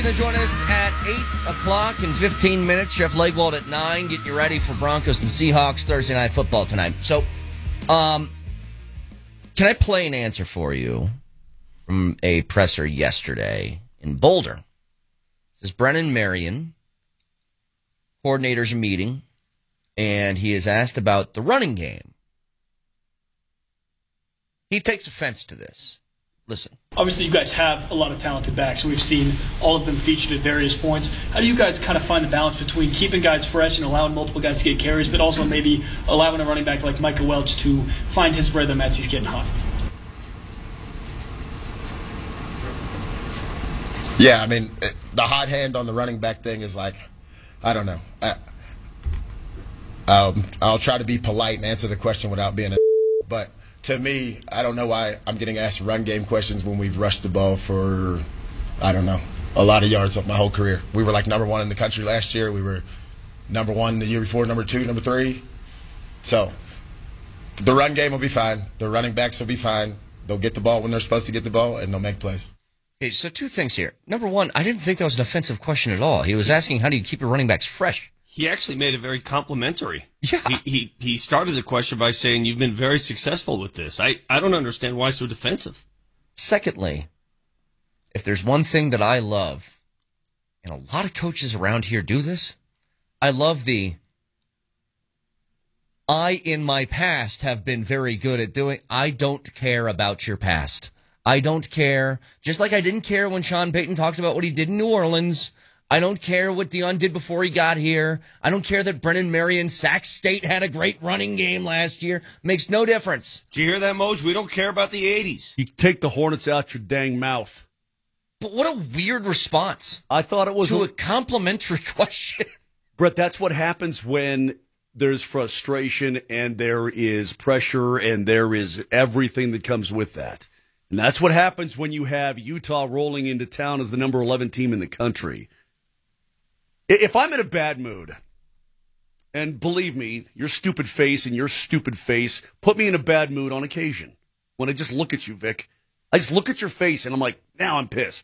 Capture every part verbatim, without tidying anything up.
Going to join us at eight o'clock in fifteen minutes. Jeff Legwold at nine, getting you ready for Broncos and Seahawks Thursday Night Football tonight. So, um, can I play an answer for you from a presser yesterday in Boulder? This is Brennan Marion, coordinators a meeting, and he is asked about the running game. He takes offense to this. Listen. Obviously, you guys have a lot of talented backs. We've seen all of them featured at various points. How do you guys kind of find the balance between keeping guys fresh and allowing multiple guys to get carries, but also maybe allowing a running back like Michael Welch to find his rhythm as he's getting hot? Yeah, I mean, the hot hand on the running back thing is like, I don't know. I, um, I'll try to be polite and answer the question without being a but to me, I don't know why I'm getting asked run game questions when we've rushed the ball for, I don't know, a lot of yards of my whole career. We were like number one in the country last year. We were number one the year before, number two, number three. So the run game will be fine. The running backs will be fine. They'll get the ball when they're supposed to get the ball, and they'll make plays. Okay, so two things here. Number one, I didn't think that was an offensive question at all. He was asking, how do you keep your running backs fresh? He actually made it very complimentary. Yeah. He, he he started the question by saying, you've been very successful with this. I, I don't understand why so defensive. Secondly, if there's one thing that I love, and a lot of coaches around here do this, I love the, I in my past have been very good at doing, I don't care about your past. I don't care. Just like I didn't care when Sean Payton talked about what he did in New Orleans. I don't care what Deion did before he got here. I don't care that Brennan Marion, Sac State, had a great running game last year. Makes no difference. Did you hear that, Moj? We don't care about the eighties. You take the Hornets out your dang mouth. But what a weird response. I thought it was to a, a complimentary question. Brett, that's what happens when there's frustration and there is pressure and there is everything that comes with that. And that's what happens when you have Utah rolling into town as the number eleven team in the country. If I'm in a bad mood, and believe me, your stupid face and your stupid face put me in a bad mood on occasion. When I just look at you, Vic, I just look at your face and I'm like, now I'm pissed.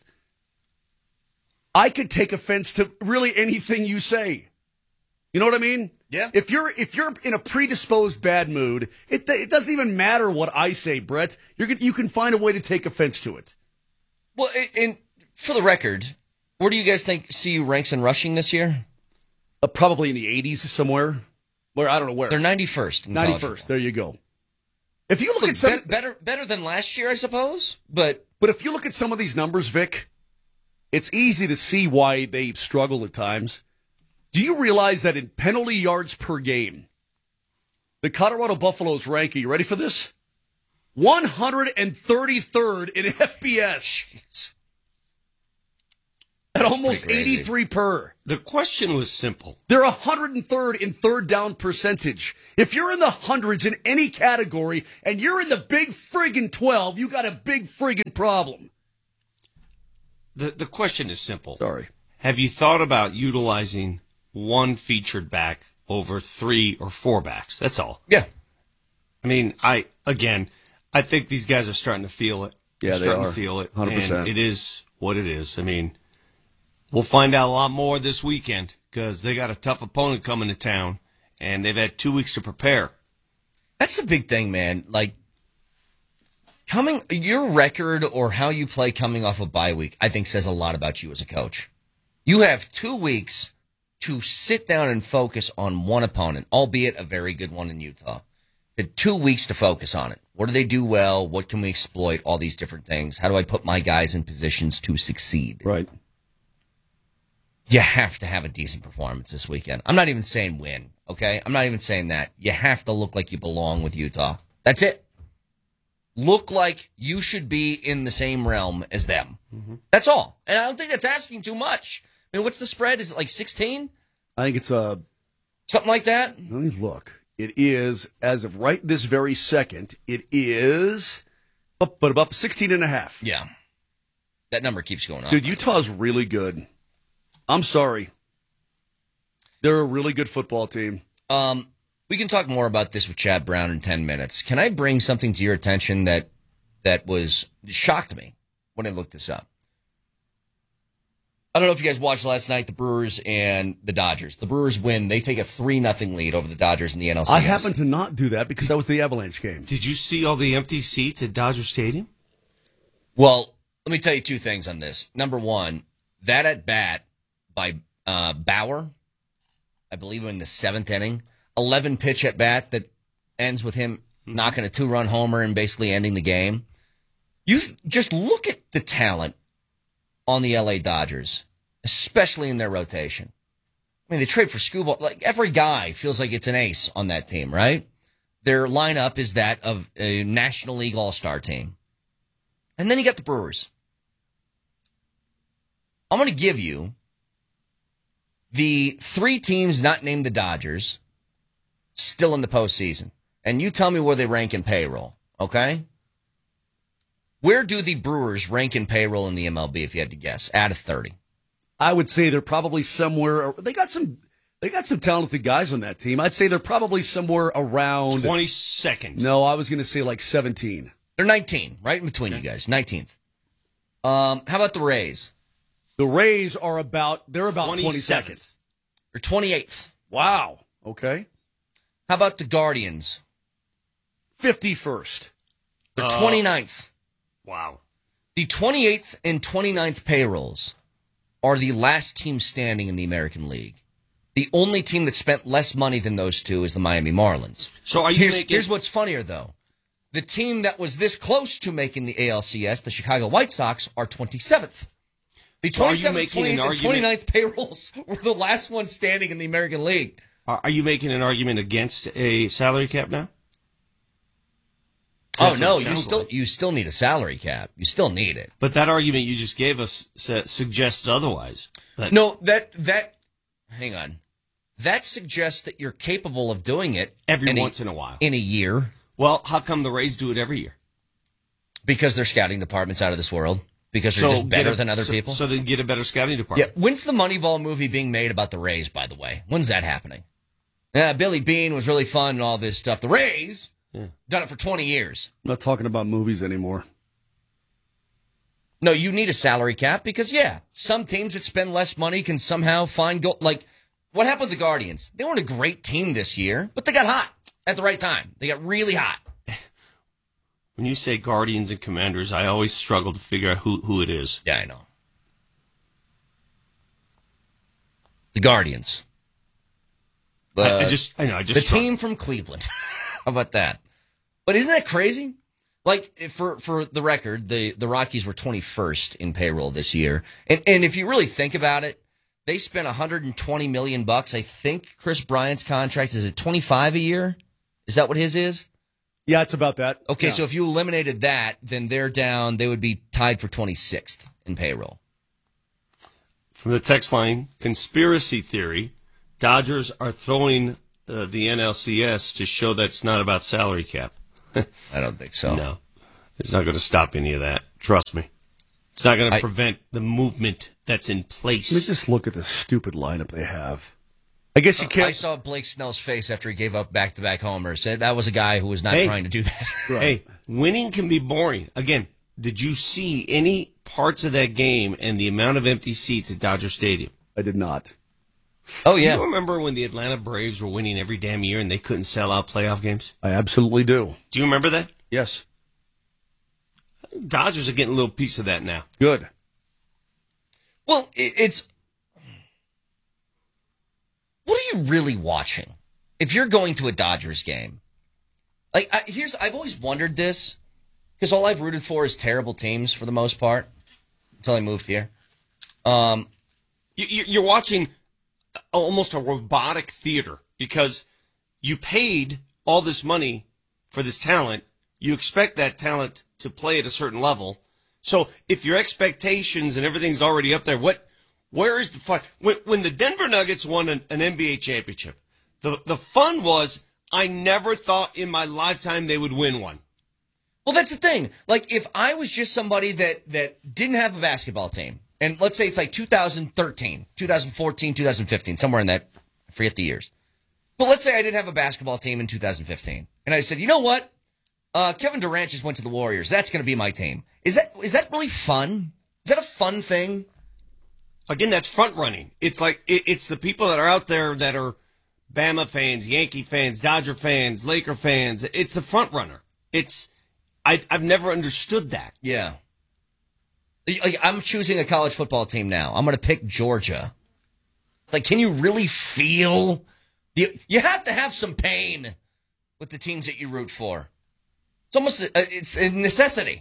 I could take offense to really anything you say. You know what I mean? Yeah. If you're if you're in a predisposed bad mood, it it doesn't even matter what I say, Brett. You're you can find a way to take offense to it. Well, and for the record, where do you guys think C U ranks in rushing this year? Uh, probably in the eighties somewhere. Where I don't know where. They're ninety-first. ninety-first. There you go. If you look so at some be- better better than last year, I suppose. But but if you look at some of these numbers, Vic, it's easy to see why they struggle at times. Do you realize that in penalty yards per game, the Colorado Buffaloes rank, are you ready for this? one hundred thirty-third in F B S. Jeez. At almost eighty-three per. The question was simple. They're one hundred third in third down percentage. If you're in the hundreds in any category and you're in the big friggin' twelve, you got a big friggin' problem. The the question is simple. Sorry. Have you thought about utilizing one featured back over three or four backs? That's all. Yeah. I mean, I again, I think these guys are starting to feel it. Yeah, They're they starting are. to feel it. one hundred percent. And it is what it is. I mean, we'll find out a lot more this weekend because they got a tough opponent coming to town, and they've had two weeks to prepare. That's a big thing, man. Like, coming your record or how you play coming off a bye week, I think says a lot about you as a coach. You have two weeks to sit down and focus on one opponent, albeit a very good one in Utah. The two weeks to focus on it. What do they do well? What can we exploit? All these different things. How do I put my guys in positions to succeed? Right. You have to have a decent performance this weekend. I'm not even saying win, okay? I'm not even saying that. You have to look like you belong with Utah. That's it. Look like you should be in the same realm as them. Mm-hmm. That's all. And I don't think that's asking too much. I mean, what's the spread? Is it like sixteen? I think it's a... Something like that? Let me look. It is, as of right this very second, it is up, but about sixteen and a half. Yeah. That number keeps going up. Dude, Utah's really good. I'm sorry. They're a really good football team. Um, we can talk more about this with Chad Brown in ten minutes. Can I bring something to your attention that that was shocked me when I looked this up? I don't know if you guys watched last night, the Brewers and the Dodgers. The Brewers win. They take a three nothing lead over the Dodgers in the N L C S. I happened to not do that because that was the Avalanche game. Did you see all the empty seats at Dodger Stadium? Well, let me tell you two things on this. Number one, that at bat by uh, Bauer, I believe in the seventh inning, eleven pitch at bat that ends with him mm-hmm. knocking a two-run homer and basically ending the game. You just look at the talent on the L A Dodgers, especially in their rotation. I mean, they trade for Scooba. Like, every guy feels like it's an ace on that team, right? Their lineup is that of a National League All-Star team. And then you got the Brewers. I'm going to give you the three teams not named the Dodgers still in the postseason. And you tell me where they rank in payroll, okay? Where do the Brewers rank in payroll in the M L B, if you had to guess, out of thirty? I would say they're probably somewhere. They got some. They got some talented guys on that team. I'd say they're probably somewhere around twenty-second. No, I was going to say like seventeen. They're nineteen, right in between okay. you guys, nineteenth. Um, how about the Rays? The Rays are about. They're about twenty-second. They're twenty-eighth. Wow. Okay. How about the Guardians? fifty-first. They're uh, twenty-ninth. Wow. The twenty-eighth and twenty-ninth payrolls are the last team standing in the American League. The only team that spent less money than those two is the Miami Marlins. So are you here's, making... here's what's funnier, though. The team that was this close to making the A L C S, the Chicago White Sox, are twenty-seventh. The twenty-seventh, twenty-eighth, and twenty-ninth payrolls were the last ones standing in the American League. Are you making an argument against a salary cap now? Oh, no, you still like. you still need a salary cap. You still need it. But that argument you just gave us suggests otherwise. That- no, that, that, hang on. That suggests that you're capable of doing it. Every in once a, in a while. In a year. Well, how come the Rays do it every year? Because their scouting department's out of this world. Because they're so just better a, than other so, people. So they get a better scouting department. Yeah. When's the Moneyball movie being made about the Rays, by the way? When's that happening? Yeah, Billy Beane was really fun and all this stuff. The Rays... Yeah. Done it for twenty years. I'm not talking about movies anymore. No, you need a salary cap because, yeah, some teams that spend less money can somehow find goal. Like, what happened with the Guardians? They weren't a great team this year, but they got hot at the right time. They got really hot. When you say Guardians and Commanders, I always struggle to figure out who, who it is. Yeah, I know. The Guardians. The, I, I just, I know, I just the struggle. team from Cleveland. How about that? But isn't that crazy? Like, for for the record, the, the Rockies were twenty-first in payroll this year. And and if you really think about it, they spent one hundred twenty million bucks. I think Chris Bryant's contract is at twenty-five a year. Is that what his is? Yeah, it's about that. Okay, yeah. So if you eliminated that, then they're down. They would be tied for twenty-sixth in payroll. From the text line, conspiracy theory, Dodgers are throwing uh, the N L C S to show that it's not about salary cap. I don't think so. No. It's not going to stop any of that. Trust me. It's not going to prevent the movement that's in place. Let me just look at the stupid lineup they have. I guess you can't. I saw Blake Snell's face after he gave up back-to-back homers. That was a guy who was not hey, trying to do that. Right. Hey, winning can be boring. Again, did you see any parts of that game and the amount of empty seats at Dodger Stadium? I did not. Oh, yeah. Do you remember when the Atlanta Braves were winning every damn year and they couldn't sell out playoff games? I absolutely do. Do you remember that? Yes. Dodgers are getting a little piece of that now. Good. Well, it's... What are you really watching? If you're going to a Dodgers game, like I, here's, I've always wondered this because all I've rooted for is terrible teams for the most part until I moved here. Um, you, you're watching almost a robotic theater because you paid all this money for this talent. You expect that talent to play at a certain level. So if your expectations and everything's already up there, what? Where is the fun? When, when the Denver Nuggets won an, an N B A championship, the, the fun was I never thought in my lifetime they would win one. Well, that's the thing. Like, if I was just somebody that, that didn't have a basketball team, and let's say it's like two thousand thirteen, two thousand fourteen, two thousand fifteen, somewhere in that, I forget the years. But let's say I didn't have a basketball team in two thousand fifteen, and I said, you know what? Uh, Kevin Durant just went to the Warriors. That's going to be my team. Is that is that really fun? Is that a fun thing? Again, that's front running. It's like it, it's the people that are out there that are Bama fans, Yankee fans, Dodger fans, Laker fans. It's the front runner. It's I, I've never understood that. Yeah. Like, I'm choosing a college football team now. I'm going to pick Georgia. Like, can you really feel? The, you have to have some pain with the teams that you root for. It's almost a, it's a necessity.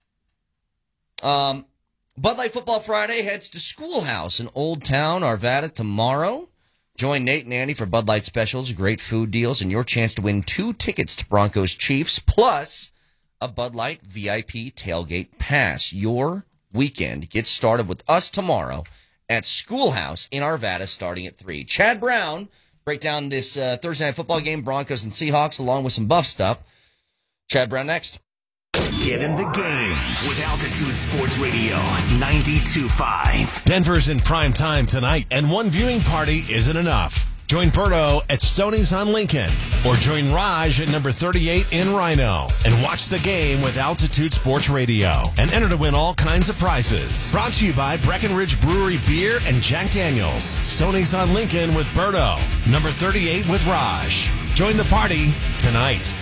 Um, Bud Light Football Friday heads to Schoolhouse in Old Town, Arvada tomorrow. Join Nate and Andy for Bud Light specials, great food deals, and your chance to win two tickets to Broncos Chiefs, plus a Bud Light V I P tailgate pass. Your weekend gets started with us tomorrow at Schoolhouse in Arvada starting at three. Chad Brown break down this uh, Thursday night football game, Broncos and Seahawks, along with some Buff stuff. Chad Brown next. Get in the game with Altitude Sports Radio ninety-two point five. Denver's in prime time tonight, and one viewing party isn't enough. Join Berto at Stoney's on Lincoln, or join Raj at number thirty-eight in Rhino, and watch the game with Altitude Sports Radio, and enter to win all kinds of prizes. Brought to you by Breckenridge Brewery Beer and Jack Daniels. Stoney's on Lincoln with Berto, number thirty-eight with Raj. Join the party tonight.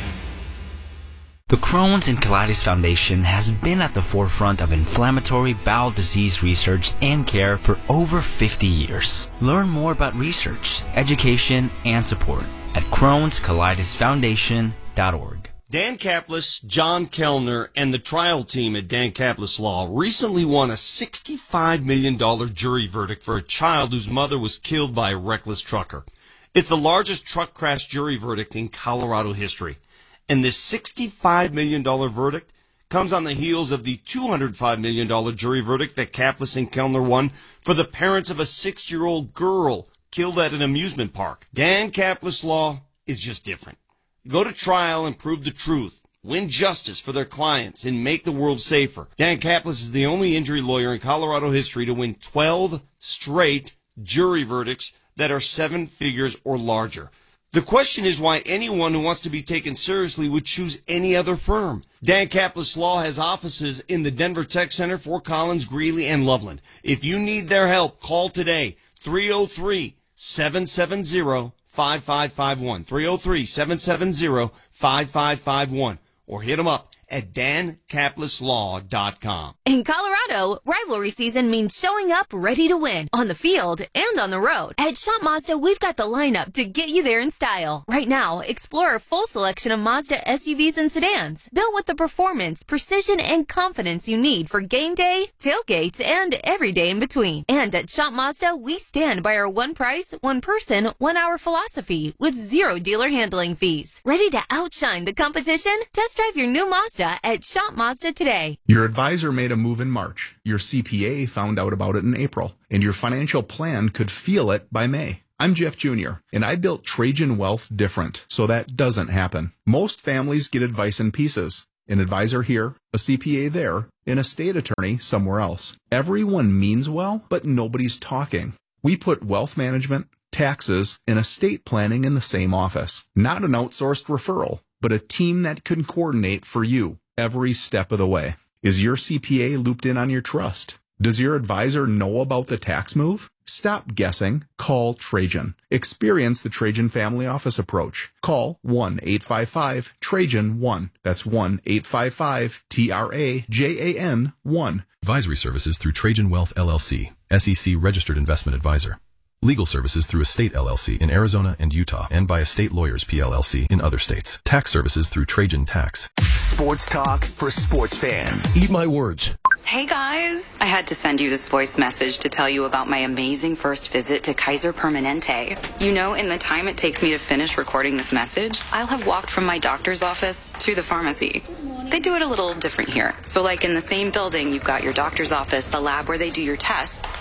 The Crohn's and Colitis Foundation has been at the forefront of inflammatory bowel disease research and care for over fifty years. Learn more about research, education, and support at crohns colitis foundation dot org. Dan Kaplis, John Kellner, and the trial team at Dan Kaplis Law recently won a sixty-five million dollars jury verdict for a child whose mother was killed by a reckless trucker. It's the largest truck crash jury verdict in Colorado history. And this sixty-five million dollars verdict comes on the heels of the two hundred five million dollars jury verdict that Kaplis and Kellner won for the parents of a six-year-old girl killed at an amusement park. Dan Kaplis Law is just different. Go to trial and prove the truth, win justice for their clients, and make the world safer. Dan Kaplis is the only injury lawyer in Colorado history to win twelve straight jury verdicts that are seven figures or larger. The question is why anyone who wants to be taken seriously would choose any other firm. Dan Kaplis Law has offices in the Denver Tech Center, Fort Collins, Greeley, and Loveland. If you need their help, call today, three oh three, seven seven zero, five five five one, three oh three, seven seven zero, five five five one, or hit them up at dan kaplis law dot com. In Colorado, rivalry season means showing up ready to win on the field and on the road. At Shop Mazda, we've got the lineup to get you there in style. Right now, explore a full selection of Mazda S U Vs and sedans, built with the performance, precision, and confidence you need for game day, tailgates, and every day in between. And at Shop Mazda, we stand by our one price, one person, one hour philosophy with zero dealer handling fees. Ready to outshine the competition? Test drive your new Mazda at Shop Mazda today. Your advisor made a move in March. Your C P A found out about it in April, and your financial plan could feel it by May. I'm Jeff Junior, and I built Trajan Wealth different, so that doesn't happen. Most families get advice in pieces. An advisor here, a C P A there, and a state attorney somewhere else. Everyone means well, but nobody's talking. We put wealth management, taxes, and estate planning in the same office. Not an outsourced referral, but a team that can coordinate for you every step of the way. Is your C P A looped in on your trust? Does your advisor know about the tax move? Stop guessing. Call Trajan. Experience the Trajan Family Office approach. Call one eight five five Trajan one. That's one eight five five T R A J A N one. Advisory services through Trajan Wealth L L C, S E C registered investment advisor. Legal services through Estate L L C in Arizona and Utah, and by Estate Lawyers P L L C in other states. Tax services through Trajan Tax. Sports talk for sports fans. Eat my words. Hey guys, I had to send you this voice message to tell you about my amazing first visit to Kaiser Permanente. You know, in the time it takes me to finish recording this message, I'll have walked from my doctor's office to the pharmacy. They do it a little different here. So like in the same building, you've got your doctor's office, the lab where they do your tests,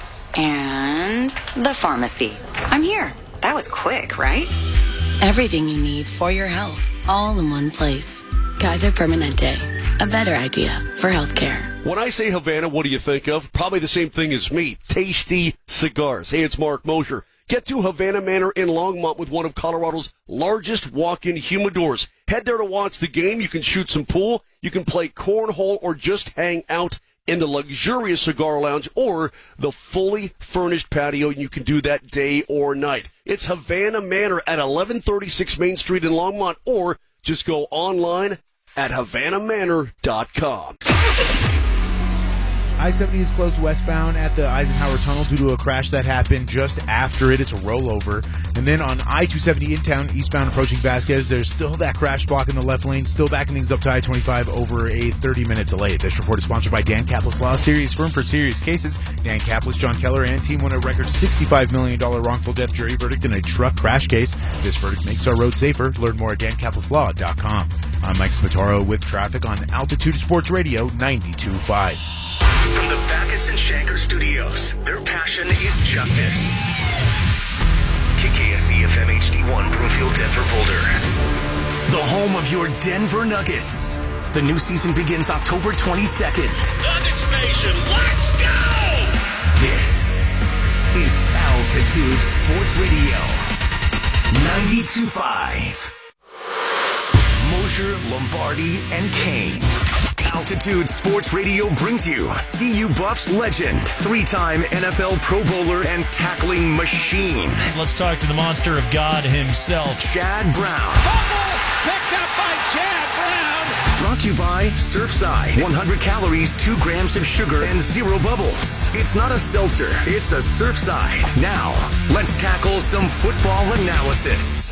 and the pharmacy. I'm here. That was quick, right? Everything you need for your health, all in one place. Kaiser Permanente, a better idea for healthcare. When I say Havana, what do you think of? Probably the same thing as me. Tasty cigars. Hey, it's Mark Mosher. Get to Havana Manor in Longmont with one of Colorado's largest walk-in humidors. Head there to watch the game. You can shoot some pool. You can play cornhole or just hang out. in the luxurious cigar lounge or the fully furnished patio. You can do that day or night. It's Havana Manor at eleven thirty-six Main Street in Longmont, or just go online at havana manor dot com. I seventy is closed westbound at the Eisenhower Tunnel due to a crash that happened just after it. It's a rollover. And then on I two seventy in town, eastbound approaching Vasquez, there's still that crash block in the left lane, still backing things up to I twenty-five over a thirty-minute delay. This report is sponsored by Dan Kaplis Law, serious firm for serious cases. Dan Kaplis, John Keller, and team won a record sixty-five million dollars wrongful death jury verdict in a truck crash case. This verdict makes our road safer. Learn more at dan kaplis law dot com. I'm Mike Spataro with traffic on Altitude Sports Radio ninety-two point five. From the Backus and Shanker studios, their passion is justice. K K S E F M H D one, Broomfield, Denver, Boulder. The home of your Denver Nuggets. The new season begins October twenty-second. Nuggets Nation, let's go! This is Altitude Sports Radio ninety-two point five. Mosher, Lombardi, and Kane. Altitude Sports Radio brings you C U Buffs legend, three-time N F L Pro Bowler and tackling machine. Let's talk to the monster of God himself, Chad Brown. Fumble picked up by Chad Brown. Brought to you by Surfside. one hundred calories, two grams of sugar, and zero bubbles. It's not a seltzer, it's a Surfside. Now, let's tackle some football analysis.